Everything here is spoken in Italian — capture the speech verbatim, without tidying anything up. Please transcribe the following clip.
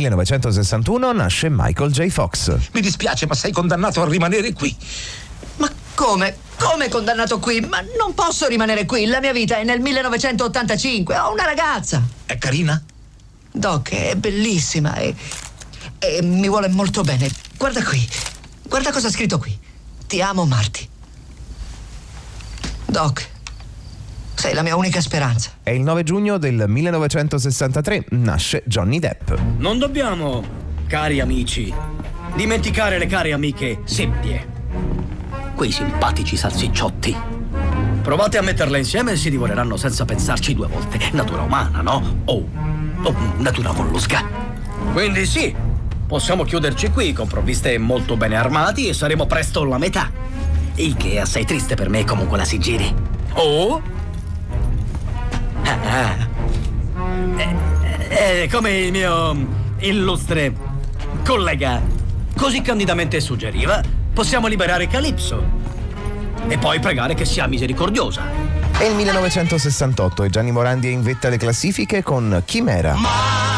millenovecentosessantuno nasce Michael J. Fox. Mi dispiace, ma sei condannato a rimanere qui. Ma come? Come condannato qui? Ma non posso rimanere qui, la mia vita è nel millenovecentottantacinque, ho una ragazza. È carina? Doc, è bellissima e, e mi vuole molto bene. Guarda qui, guarda cosa ha scritto qui. Ti amo, Marty. Doc, sei la mia unica speranza. È il nove giugno del millenovecentosessantatré nasce Johnny Depp. Non dobbiamo, cari amici, dimenticare le care amiche seppie. Quei simpatici salsicciotti. Provate a metterle insieme e si divoreranno senza pensarci due volte. Natura umana, no? Oh, oh natura mollusca. Quindi sì, possiamo chiuderci qui con provviste molto bene armati e saremo presto la metà. Il che è assai triste per me comunque la si giri. Oh? Ah, ah. Eh, eh, come il mio illustre collega così candidamente suggeriva, possiamo liberare Calypso e poi pregare che sia misericordiosa. È il millenovecentosessantotto e Gianni Morandi è in vetta alle classifiche con Chimera.